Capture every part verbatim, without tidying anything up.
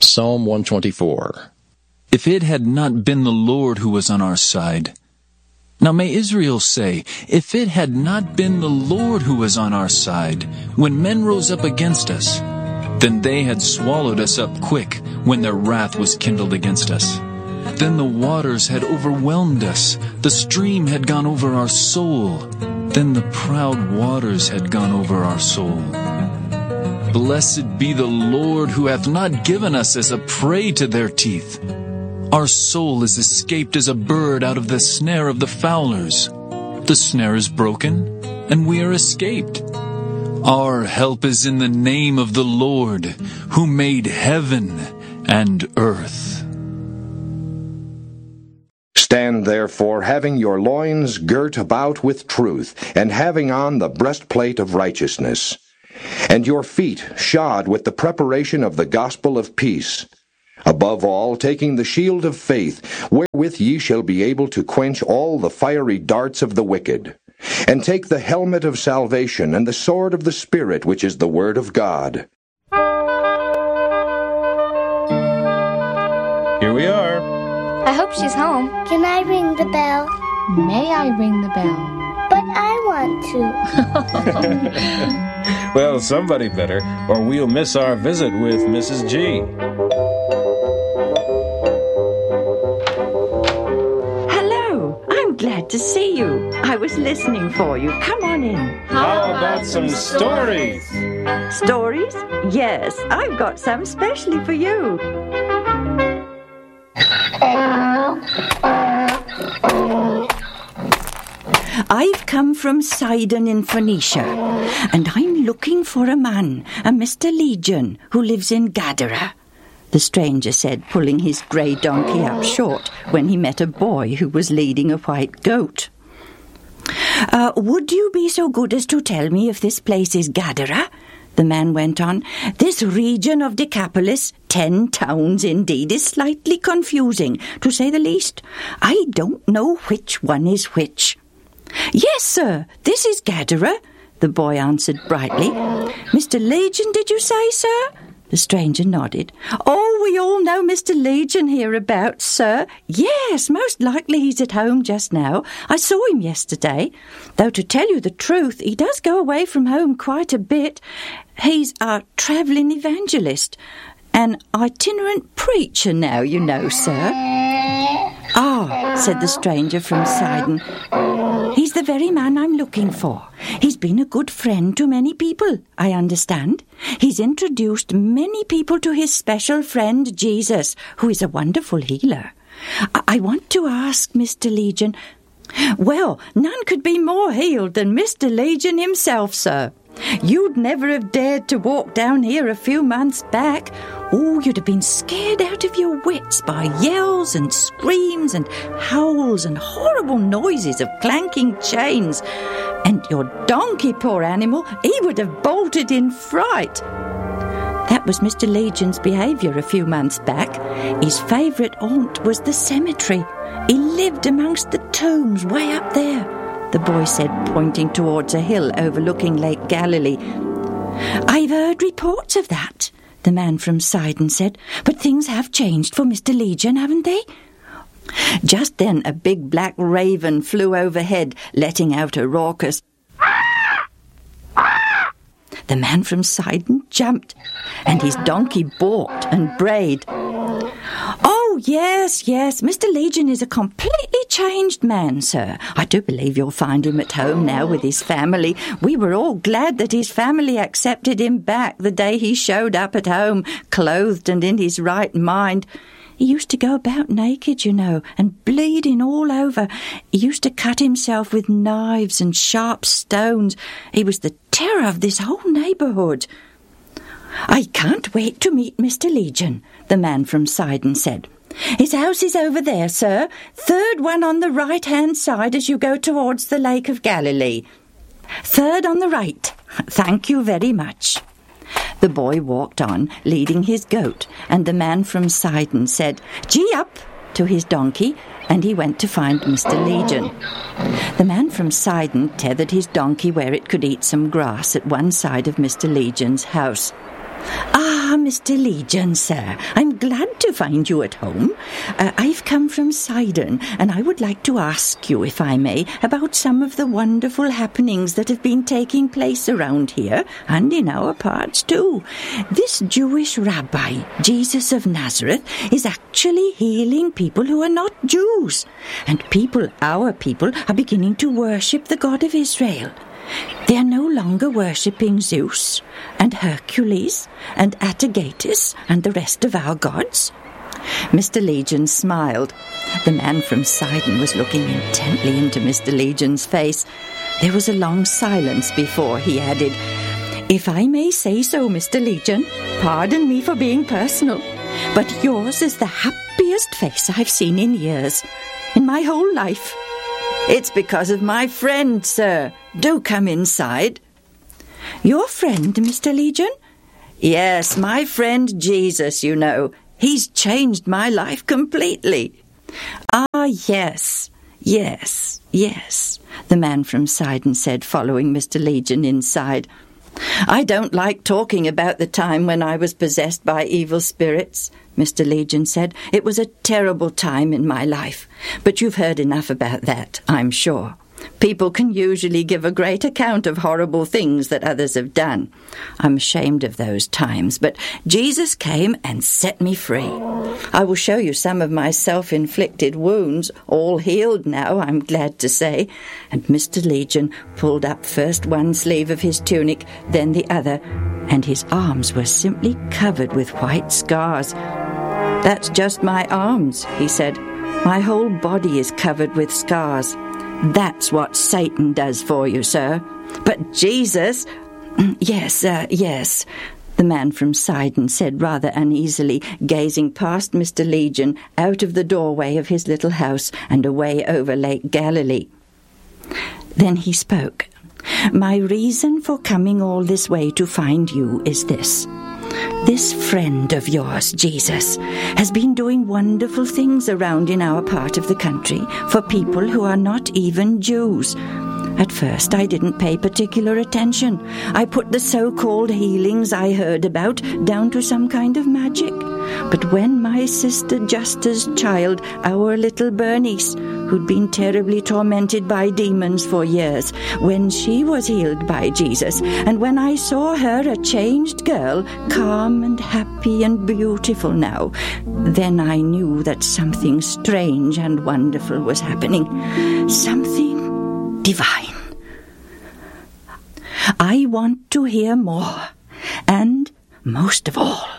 Psalm one twenty-four. If it had not been the Lord who was on our side. Now may Israel say, if it had not been the Lord who was on our side, when men rose up against us, then they had swallowed us up quick when their wrath was kindled against us. Then the waters had overwhelmed us, the stream had gone over our soul, then the proud waters had gone over our soul. Blessed be the Lord who hath not given us as a prey to their teeth. Our soul is escaped as a bird out of the snare of the fowlers. The snare is broken, and we are escaped. Our help is in the name of the Lord, who made heaven and earth. Stand therefore, having your loins girt about with truth, and having on the breastplate of righteousness, and your feet shod with the preparation of the gospel of peace. Above all, taking the shield of faith, wherewith ye shall be able to quench all the fiery darts of the wicked. And take the helmet of salvation, and the sword of the Spirit, which is the word of God. Here we are. I hope she's home. Can I ring the bell? May I ring the bell? But I want to. Well, somebody better, or we'll miss our visit with Missus G. Hello, I'm glad to see you. I was listening for you. Come on in. How about some stories? Stories? Yes, I've got some specially for you. I've come from Sidon in Phoenicia, and I'm looking for a man, a Mister Legion, who lives in Gadara, the stranger said, pulling his grey donkey up short when he met a boy who was leading a white goat. Uh, would you be so good as to tell me if this place is Gadara? The man went on. This region of Decapolis, ten towns indeed, is slightly confusing, to say the least. I don't know which one is which. Yes, sir, this is Gadara, the boy answered brightly. Mister Legion, did you say, sir? The stranger nodded. Oh, we all know Mister Legion hereabouts, sir. Yes, most likely he's at home just now. I saw him yesterday. Though to tell you the truth, he does go away from home quite a bit. He's a travelling evangelist, an itinerant preacher now, you know, sir. Ah, said the stranger from Sidon. He's the very man I'm looking for. He's been a good friend to many people, I understand. He's introduced many people to his special friend Jesus, who is a wonderful healer. I, I want to ask Mister Legion... Well, none could be more healed than Mister Legion himself, sir. You'd never have dared to walk down here a few months back. Oh, you'd have been scared out of your wits by yells and screams and howls and horrible noises of clanking chains. And your donkey, poor animal, he would have bolted in fright. That was Mister Legion's behaviour a few months back. His favourite haunt was the cemetery. He lived amongst the tombs way up there, the boy said, pointing towards a hill overlooking Lake Galilee. I've heard reports of that, the man from Sidon said, but things have changed for Mister Legion, haven't they? Just then a big black raven flew overhead, letting out a raucous... The man from Sidon jumped, and his donkey balked and brayed. Oh, yes, yes, Mister Legion is a completely changed man, sir. I do believe you'll find him at home now with his family. We were all glad that his family accepted him back the day he showed up at home, clothed and in his right mind. He used to go about naked, you know, and bleeding all over. He used to cut himself with knives and sharp stones. He was the terror of this whole neighbourhood. I can't wait to meet Mister Legion, the man from Sidon said. His house is over there, sir. Third one on the right-hand side as you go towards the Lake of Galilee. Third on the right. Thank you very much. The boy walked on, leading his goat, and the man from Sidon said, Gee up, to his donkey, and he went to find Mister Legion. The man from Sidon tethered his donkey where it could eat some grass at one side of Mister Legion's house. Ah, Ah, Mister Legion, sir, I'm glad to find you at home. Uh, I've come from Sidon, and I would like to ask you, if I may, about some of the wonderful happenings that have been taking place around here, and in our parts too. This Jewish rabbi, Jesus of Nazareth, is actually healing people who are not Jews, and people, our people, are beginning to worship the God of Israel. They are no longer worshipping Zeus and Hercules and Atagatis and the rest of our gods. Mister Legion smiled. The man from Sidon was looking intently into Mister Legion's face. There was a long silence before he added, "If I may say so, Mister Legion, pardon me for being personal, but yours is the happiest face I've seen in years, in my whole life. It's because of my friend, sir. Do come inside." "Your friend, Mister Legion?" "Yes, my friend Jesus, you know. He's changed my life completely." "Ah, yes, yes, yes," the man from Sidon said, following Mister Legion inside. "I don't like talking about the time when I was possessed by evil spirits," Mister Legion said. "It was a terrible time in my life. But you've heard enough about that, I'm sure. People can usually give a great account of horrible things that others have done. I'm ashamed of those times, but Jesus came and set me free. I will show you some of my self-inflicted wounds, all healed now, I'm glad to say." And Mister Legion pulled up first one sleeve of his tunic, then the other, and his arms were simply covered with white scars. "That's just my arms," he said. "My whole body is covered with scars. That's what Satan does for you, sir. But Jesus—" "Yes, uh, yes," the man from Sidon said rather uneasily, gazing past Mister Legion out of the doorway of his little house and away over Lake Galilee. Then he spoke. "My reason for coming all this way to find you is this. This friend of yours, Jesus, has been doing wonderful things around in our part of the country for people who are not even Jews. At first I didn't pay particular attention. I put the so-called healings I heard about down to some kind of magic. But when my sister Justa's child, our little Bernice, who'd been terribly tormented by demons for years, when she was healed by Jesus, and when I saw her a changed girl, calm and happy and beautiful now, then I knew that something strange and wonderful was happening. Something divine. I want to hear more, and most of all,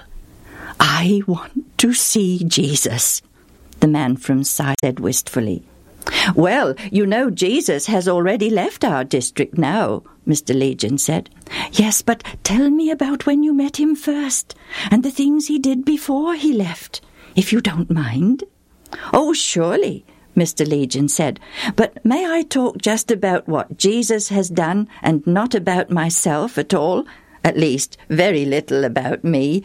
I want to see Jesus," the man from Sidon said wistfully. "Well, you know Jesus has already left our district now," Mister Legion said. "Yes, but tell me about when you met him first, and the things he did before he left, if you don't mind." "Oh, surely," Mister Legion said. "But may I talk just about what Jesus has done and not about myself at all? At least, very little about me."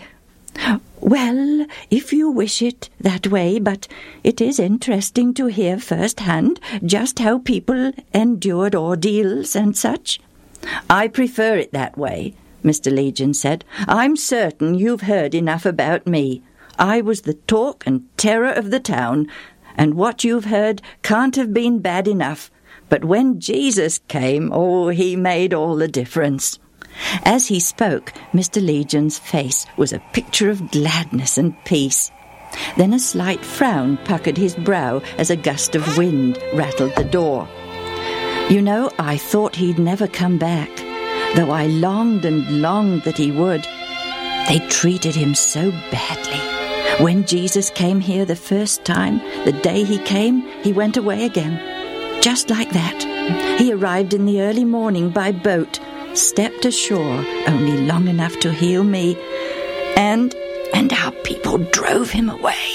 "Well, if you wish it that way, but it is interesting to hear firsthand just how people endured ordeals and such." "I prefer it that way," Mister Legion said. "I'm certain you've heard enough about me. I was the talk and terror of the town, and what you've heard can't have been bad enough. But when Jesus came, oh, he made all the difference." As he spoke, Mister Legion's face was a picture of gladness and peace. Then a slight frown puckered his brow as a gust of wind rattled the door. "You know, I thought he'd never come back, though I longed and longed that he would. They treated him so badly. When Jesus came here the first time, the day he came, he went away again. Just like that. He arrived in the early morning by boat, stepped ashore only long enough to heal me, and and our people drove him away."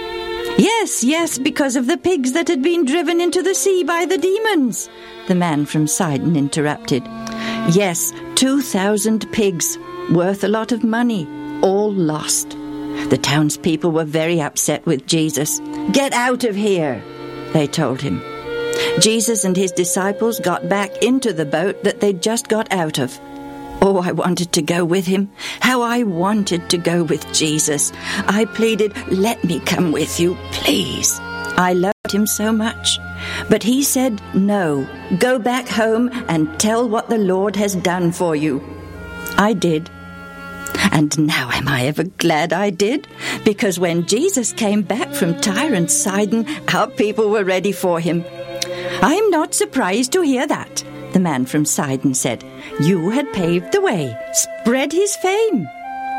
"Yes, yes, because of the pigs that had been driven into the sea by the demons," the man from Sidon interrupted. "Yes, two thousand pigs, worth a lot of money, all lost. The townspeople were very upset with Jesus. 'Get out of here,' they told him. Jesus and his disciples got back into the boat that they'd just got out of. Oh, I wanted to go with him. How I wanted to go with Jesus. I pleaded, let me come with you, please. I loved him so much. But he said, no, go back home and tell what the Lord has done for you. I did. And now am I ever glad I did? Because when Jesus came back from Tyre and Sidon, our people were ready for him. I'm not surprised to hear that, the man from Sidon said. You had paved the way, spread his fame.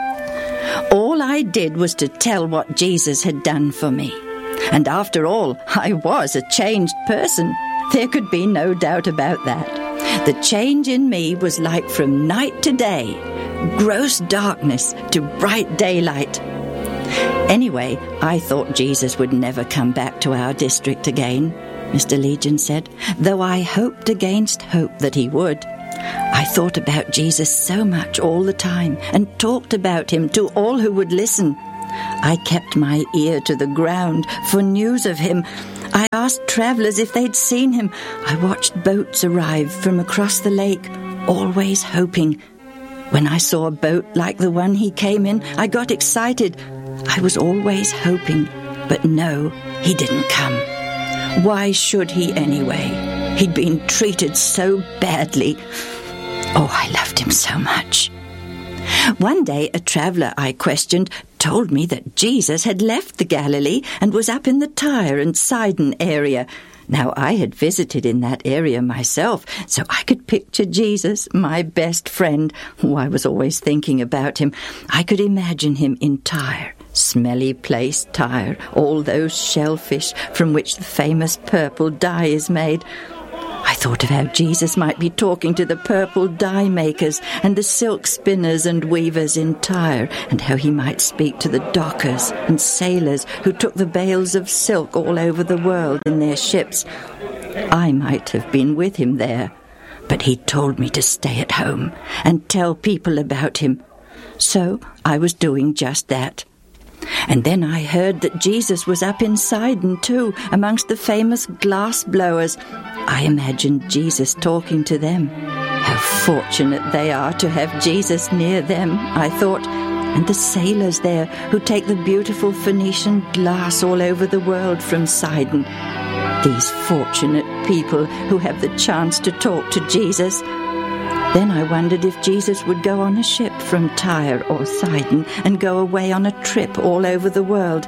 All I did was to tell what Jesus had done for me. And after all, I was a changed person. There could be no doubt about that. The change in me was like from night to day, gross darkness to bright daylight. Anyway, I thought Jesus would never come back to our district again, Mister Legion said, though I hoped against hope that he would. I thought about Jesus so much all the time and talked about him to all who would listen. I kept my ear to the ground for news of him. I asked travellers if they'd seen him. I watched boats arrive from across the lake, always hoping. When I saw a boat like the one he came in, I got excited. I was always hoping, but no, he didn't come. Why should he anyway? He'd been treated so badly. Oh, I loved him so much. One day, a traveller I questioned told me that Jesus had left the Galilee and was up in the Tyre and Sidon area. Now, I had visited in that area myself, so I could picture Jesus, my best friend. Oh, I was always thinking about him. I could imagine him in Tyre. Smelly place, Tyre, all those shellfish from which the famous purple dye is made. I thought of how Jesus might be talking to the purple dye makers and the silk spinners and weavers in Tyre, and how he might speak to the dockers and sailors who took the bales of silk all over the world in their ships. I might have been with him there, but he told me to stay at home and tell people about him. So I was doing just that. And then I heard that Jesus was up in Sidon too, amongst the famous glass blowers. I imagined Jesus talking to them. How fortunate they are to have Jesus near them, I thought. And the sailors there who take the beautiful Phoenician glass all over the world from Sidon. These fortunate people who have the chance to talk to Jesus. Then I wondered if Jesus would go on a ship from Tyre or Sidon and go away on a trip all over the world.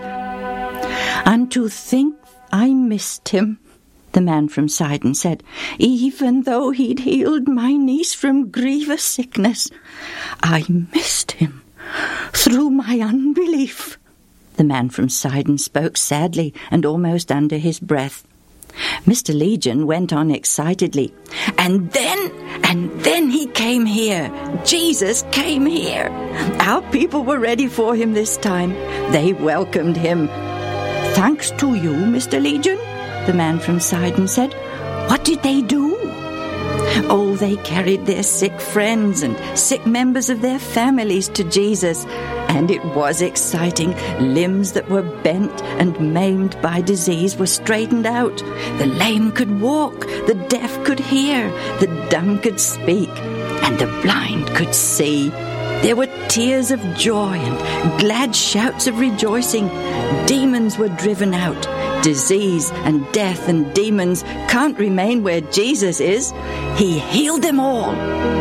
And to think I missed him, the man from Sidon said, even though he'd healed my niece from grievous sickness. I missed him through my unbelief. The man from Sidon spoke sadly and almost under his breath. Mister Legion went on excitedly. And then, and then he came here. Jesus came here. Our people were ready for him this time. They welcomed him. Thanks to you, Mister Legion, the man from Sidon said. What did they do? Oh, they carried their sick friends and sick members of their families to Jesus. And it was exciting. Limbs that were bent and maimed by disease were straightened out. The lame could walk, the deaf could hear, the dumb could speak, and the blind could see. There were tears of joy and glad shouts of rejoicing. Demons were driven out. Disease and death and demons can't remain where Jesus is. He healed them all.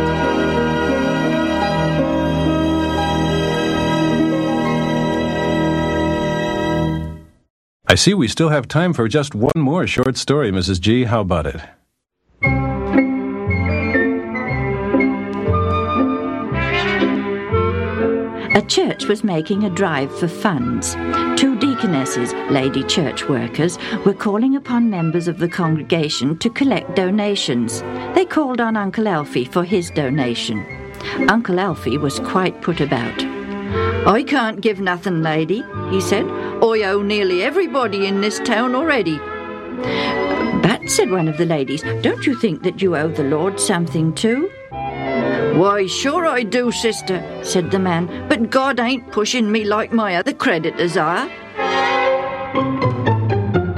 I see we still have time for just one more short story, Missus G. How about it? A church was making a drive for funds. Two deaconesses, lady church workers, were calling upon members of the congregation to collect donations. They called on Uncle Alfie for his donation. Uncle Alfie was quite put about. I can't give nothing, lady, he said. I owe nearly everybody in this town already. But, said one of the ladies, don't you think that you owe the Lord something too? Why, sure I do, sister, said the man, but God ain't pushing me like my other creditors are.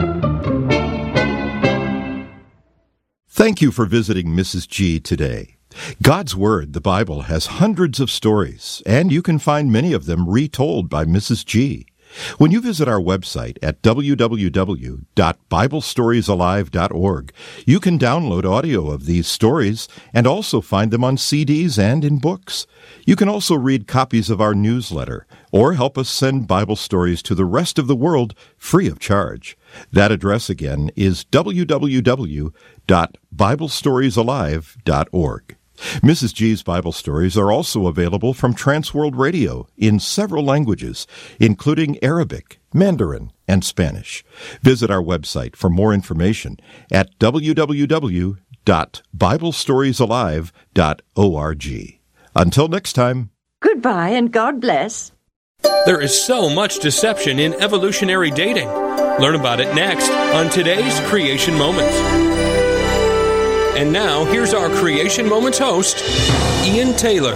Thank you for visiting Missus G today. God's Word, the Bible, has hundreds of stories, and you can find many of them retold by Missus G. When you visit our website at w w w dot bible stories alive dot org, you can download audio of these stories and also find them on C Ds and in books. You can also read copies of our newsletter or help us send Bible stories to the rest of the world free of charge. That address again is w w w dot bible stories alive dot org. Missus G's Bible stories are also available from Transworld Radio in several languages, including Arabic, Mandarin, and Spanish. Visit our website for more information at w w w dot bible stories alive dot org. Until next time. Goodbye and God bless. There is so much deception in evolutionary dating. Learn about it next on today's Creation Moments. And now, here's our Creation Moments host, Ian Taylor.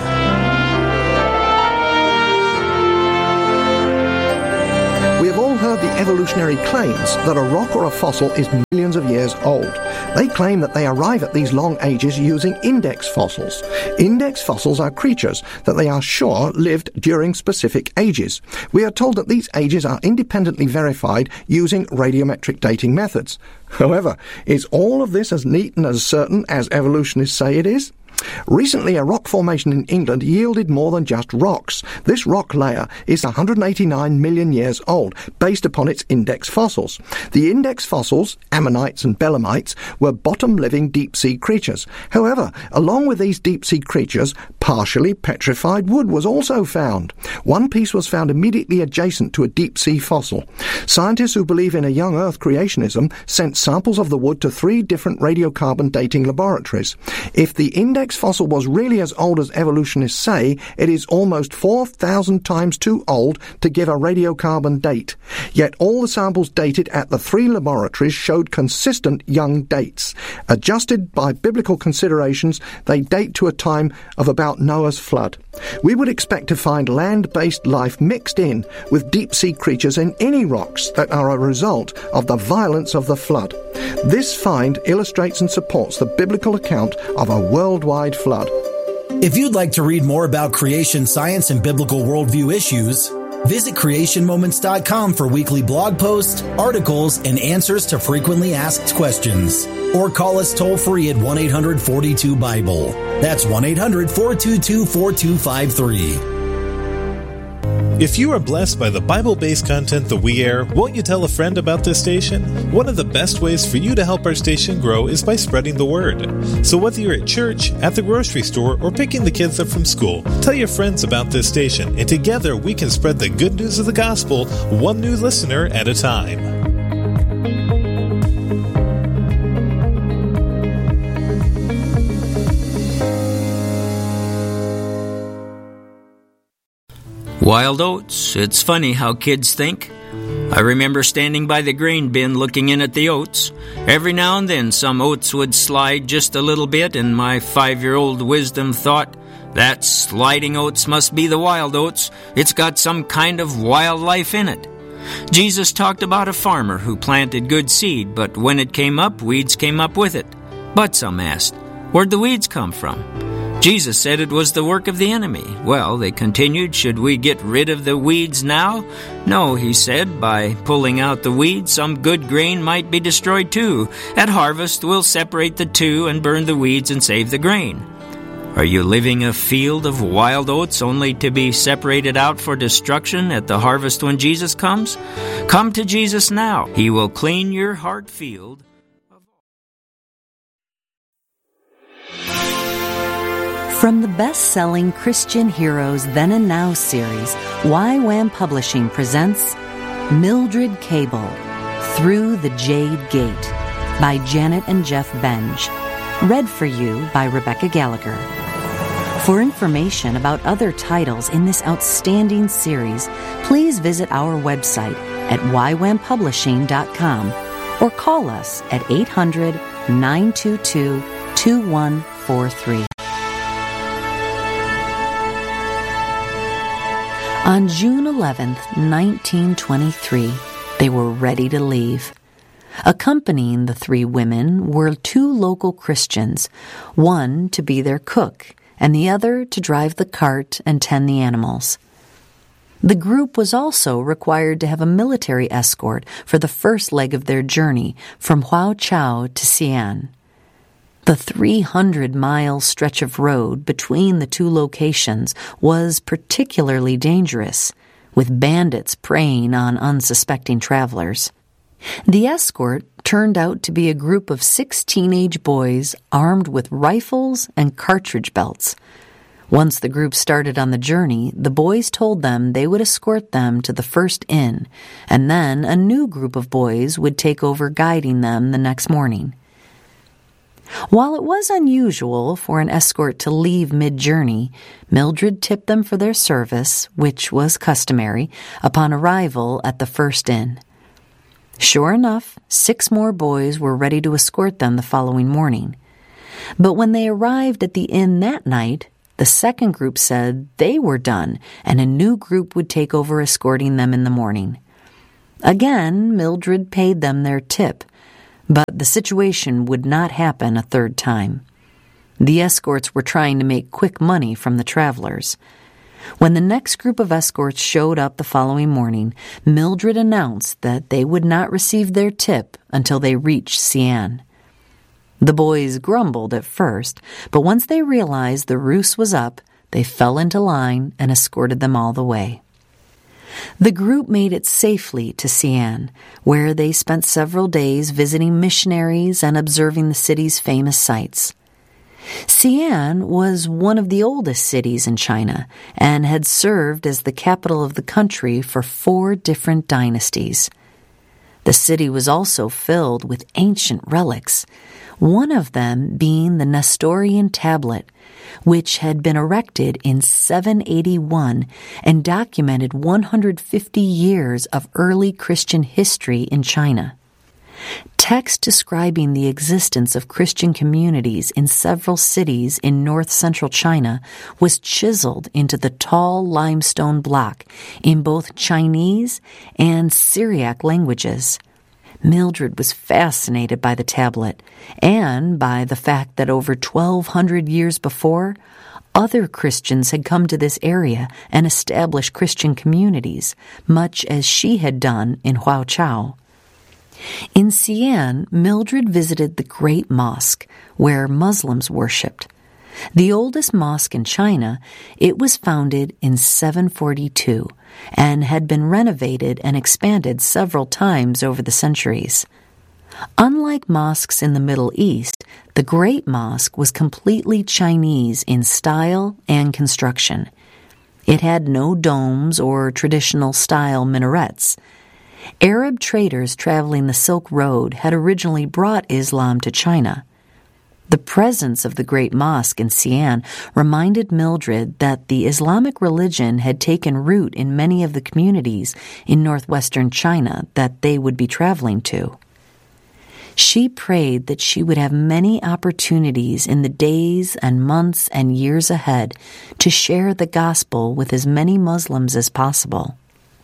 We have all heard the evolutionary claims that a rock or a fossil is millions of years old. They claim that they arrive at these long ages using index fossils. Index fossils are creatures that they are sure lived during specific ages. We are told that these ages are independently verified using radiometric dating methods. However, is all of this as neat and as certain as evolutionists say it is? Recently, a rock formation in England yielded more than just rocks. This rock layer is one hundred eighty-nine million years old, based upon its index fossils. The index fossils, ammonites and belemnites, were bottom-living deep-sea creatures. However, along with these deep-sea creatures, partially petrified wood was also found. One piece was found immediately adjacent to a deep-sea fossil. Scientists who believe in a young Earth creationism sent samples of the wood to three different radiocarbon dating laboratories. If the index fossil was really as old as evolutionists say, it is almost four thousand times too old to give a radiocarbon date. Yet all the samples dated at the three laboratories showed consistent young dates. Adjusted by biblical considerations, they date to a time of about Noah's flood. We would expect to find land-based life mixed in with deep-sea creatures in any rocks that are a result of the violence of the flood. This find illustrates and supports the biblical account of a worldwide flood. If you'd like to read more about creation science and biblical worldview issues, visit creation moments dot com for weekly blog posts, articles, and answers to frequently asked questions. Or call us toll-free at one eight hundred four two Bible. That's one eight hundred four two two four two five three. If you are blessed by the Bible-based content that we air, won't you tell a friend about this station? One of the best ways for you to help our station grow is by spreading the word. So whether you're at church, at the grocery store, or picking the kids up from school, tell your friends about this station, and together we can spread the good news of the gospel one new listener at a time. Wild oats. It's funny how kids think. I remember standing by the grain bin looking in at the oats. Every now and then some oats would slide just a little bit, and my five-year-old wisdom thought, that sliding oats must be the wild oats. It's got some kind of wildlife in it. Jesus talked about a farmer who planted good seed, but when it came up, weeds came up with it. But some asked, where'd the weeds come from? Jesus said it was the work of the enemy. Well, they continued, should we get rid of the weeds now? No, he said, by pulling out the weeds, some good grain might be destroyed too. At harvest, we'll separate the two and burn the weeds and save the grain. Are you living a field of wild oats only to be separated out for destruction at the harvest when Jesus comes? Come to Jesus now. He will clean your heart field. From the best-selling Christian Heroes Then and Now series, Y WAM Publishing presents Mildred Cable, Through the Jade Gate, by Janet and Jeff Benj. Read for you by Rebecca Gallagher. For information about other titles in this outstanding series, please visit our website at y wam publishing dot com or call us at eight hundred, nine two two, two one four three. On June eleventh, nineteen twenty-three, they were ready to leave. Accompanying the three women were two local Christians, one to be their cook and the other to drive the cart and tend the animals. The group was also required to have a military escort for the first leg of their journey from Huaochao to Xi'an. The three hundred mile stretch of road between the two locations was particularly dangerous, with bandits preying on unsuspecting travelers. The escort turned out to be a group of six teenage boys armed with rifles and cartridge belts. Once the group started on the journey, the boys told them they would escort them to the first inn, and then a new group of boys would take over guiding them the next morning. While it was unusual for an escort to leave mid-journey, Mildred tipped them for their service, which was customary, upon arrival at the first inn. Sure enough, six more boys were ready to escort them the following morning. But when they arrived at the inn that night, the second group said they were done, and a new group would take over escorting them in the morning. Again, Mildred paid them their tip, but the situation would not happen a third time. The escorts were trying to make quick money from the travelers. When the next group of escorts showed up the following morning, Mildred announced that they would not receive their tip until they reached Xi'an. The boys grumbled at first, but once they realized the ruse was up, they fell into line and escorted them all the way. The group made it safely to Xi'an, where they spent several days visiting missionaries and observing the city's famous sights. Xi'an was one of the oldest cities in China and had served as the capital of the country for four different dynasties. The city was also filled with ancient relics, one of them being the Nestorian tablet, which had been erected in seven eighty-one and documented one hundred fifty years of early Christian history in China. Text describing the existence of Christian communities in several cities in north-central China was chiseled into the tall limestone block in both Chinese and Syriac languages. Mildred was fascinated by the tablet and by the fact that over twelve hundred years before, other Christians had come to this area and established Christian communities, much as she had done in Huaochao. In Xi'an, Mildred visited the Great Mosque, where Muslims worshipped. The oldest mosque in China, it was founded in seven forty-two and had been renovated and expanded several times over the centuries. Unlike mosques in the Middle East, the Great Mosque was completely Chinese in style and construction. It had no domes or traditional-style minarets. Arab traders traveling the Silk Road had originally brought Islam to China. The presence of the Great Mosque in Xi'an reminded Mildred that the Islamic religion had taken root in many of the communities in northwestern China that they would be traveling to. She prayed that she would have many opportunities in the days and months and years ahead to share the gospel with as many Muslims as possible.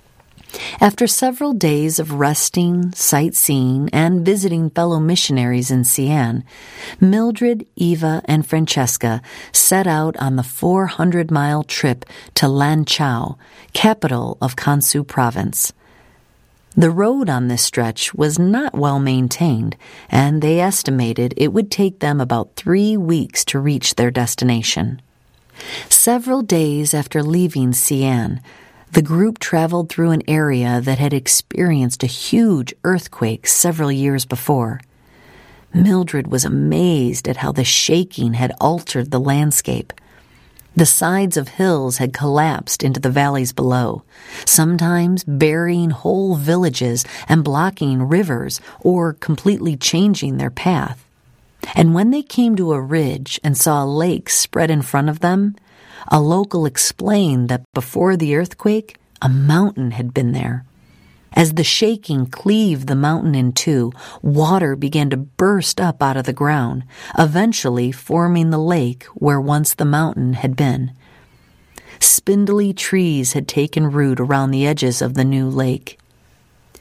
After several days of resting, sightseeing, and visiting fellow missionaries in Xi'an, Mildred, Eva, and Francesca set out on the four hundred mile trip to Lanchao, capital of Kansu province. The road on this stretch was not well maintained, and they estimated it would take them about three weeks to reach their destination. Several days after leaving Xi'an, the group traveled through an area that had experienced a huge earthquake several years before. Mildred was amazed at how the shaking had altered the landscape. The sides of hills had collapsed into the valleys below, sometimes burying whole villages and blocking rivers or completely changing their path. And when they came to a ridge and saw a lake spread in front of them, a local explained that before the earthquake, a mountain had been there. As the shaking cleaved the mountain in two, water began to burst up out of the ground, eventually forming the lake where once the mountain had been. Spindly trees had taken root around the edges of the new lake.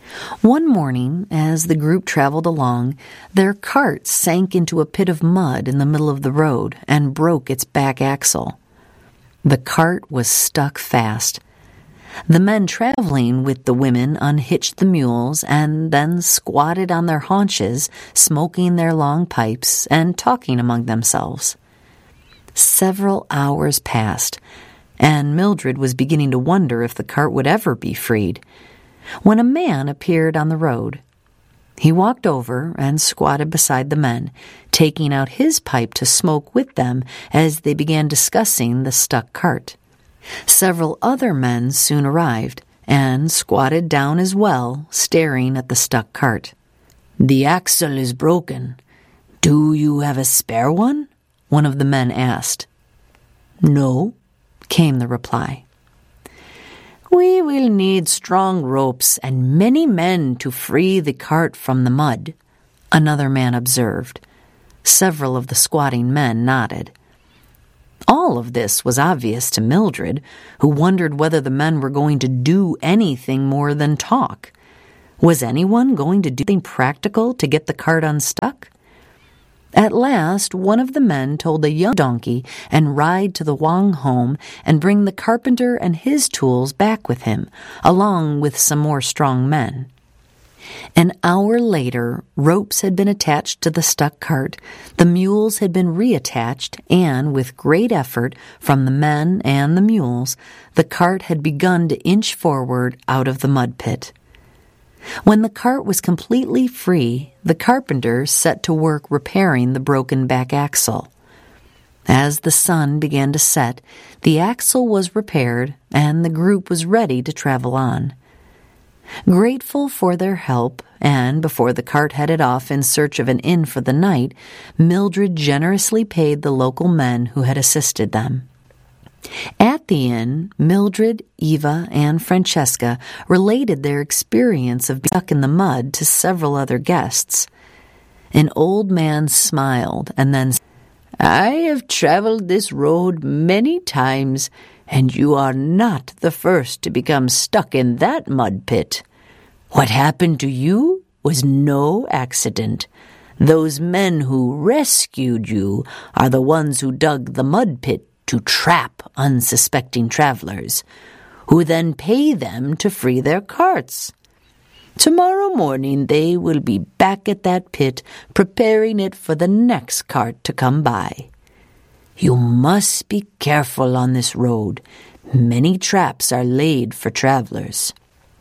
One morning, as the group traveled along, their cart sank into a pit of mud in the middle of the road and broke its back axle. The cart was stuck fast. The men traveling with the women unhitched the mules and then squatted on their haunches, smoking their long pipes and talking among themselves. Several hours passed, and Mildred was beginning to wonder if the cart would ever be freed, when a man appeared on the road. He walked over and squatted beside the men, taking out his pipe to smoke with them as they began discussing the stuck cart. Several other men soon arrived and squatted down as well, staring at the stuck cart. "The axle is broken. Do you have a spare one?" one of the men asked. "No," came the reply. "We will need strong ropes and many men to free the cart from the mud," another man observed. Several of the squatting men nodded. All of this was obvious to Mildred, who wondered whether the men were going to do anything more than talk. Was anyone going to do anything practical to get the cart unstuck? At last, one of the men told a young donkey and ride to the Wang home and bring the carpenter and his tools back with him, along with some more strong men. An hour later, ropes had been attached to the stuck cart, the mules had been reattached, and with great effort from the men and the mules, the cart had begun to inch forward out of the mud pit. When the cart was completely free, the carpenter set to work repairing the broken back axle. As the sun began to set, the axle was repaired, and the group was ready to travel on. Grateful for their help, and before the cart headed off in search of an inn for the night, Mildred generously paid the local men who had assisted them. At the inn, Mildred, Eva, and Francesca related their experience of being stuck in the mud to several other guests. An old man smiled and then said, "I have traveled this road many times, and you are not the first to become stuck in that mud pit. What happened to you was no accident. Those men who rescued you are the ones who dug the mud pit to trap unsuspecting travelers, who then pay them to free their carts. Tomorrow morning they will be back at that pit, preparing it for the next cart to come by. You must be careful on this road. Many traps are laid for travelers."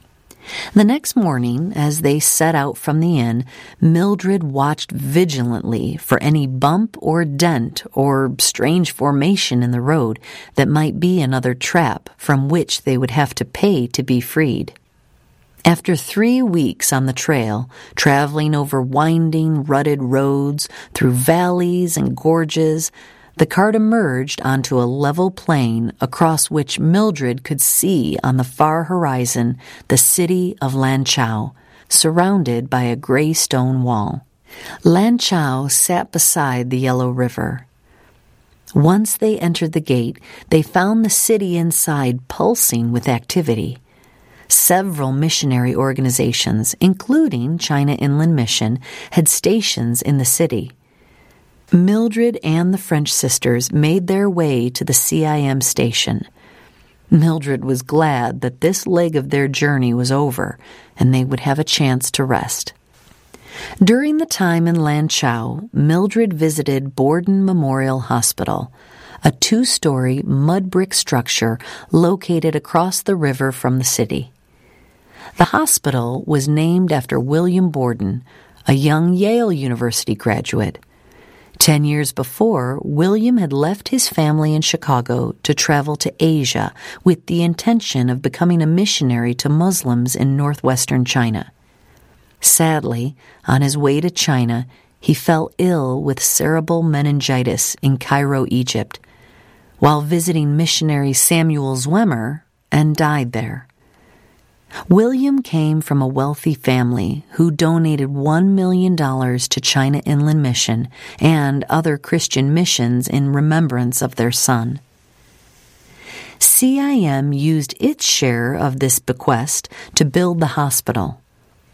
The next morning, as they set out from the inn, Mildred watched vigilantly for any bump or dent or strange formation in the road that might be another trap from which they would have to pay to be freed. After three weeks on the trail, traveling over winding, rutted roads, through valleys and gorges, the cart emerged onto a level plain across which Mildred could see on the far horizon the city of Lanchao, surrounded by a gray stone wall. Lanchao sat beside the Yellow River. Once they entered the gate, they found the city inside pulsing with activity. Several missionary organizations, including China Inland Mission, had stations in the city. Mildred and the French sisters made their way to the C I M station. Mildred was glad that this leg of their journey was over and they would have a chance to rest. During the time in Lanchao, Mildred visited Borden Memorial Hospital, a two-story mud brick structure located across the river from the city. The hospital was named after William Borden, a young Yale University graduate. Ten years before, William had left his family in Chicago to travel to Asia with the intention of becoming a missionary to Muslims in northwestern China. Sadly, on his way to China, he fell ill with cerebral meningitis in Cairo, Egypt, while visiting missionary Samuel Zwemer, and died there. William came from a wealthy family who donated one million dollars to China Inland Mission and other Christian missions in remembrance of their son. C I M used its share of this bequest to build the hospital.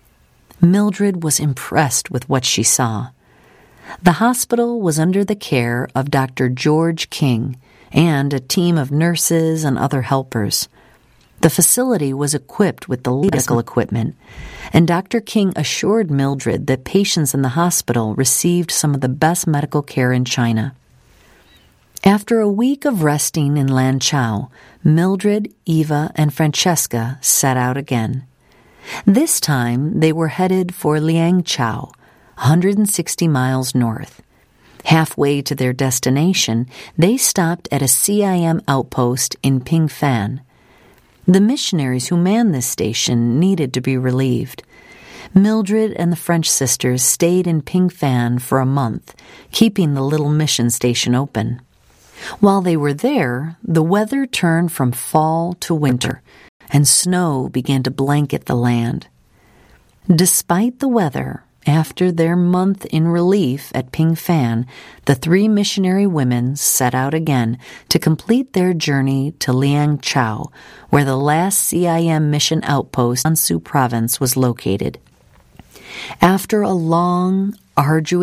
Mildred was impressed with what she saw. The hospital was under the care of Doctor George King and a team of nurses and other helpers. The facility was equipped with the latest medical equipment, and Doctor King assured Mildred that patients in the hospital received some of the best medical care in China. After a week of resting in Lanchao, Mildred, Eva, and Francesca set out again. This time they were headed for Liangchao, one hundred sixty miles north. Halfway to their destination, they stopped at a C I M outpost in Pingfan. The missionaries who manned this station needed to be relieved. Mildred and the French sisters stayed in Pingfan for a month, keeping the little mission station open. While they were there, the weather turned from fall to winter, and snow began to blanket the land. Despite the weather, after their month in relief at Pingfan, the three missionary women set out again to complete their journey to Liangchao, where the last C I M mission outpost in Gansu province was located. After a long, arduous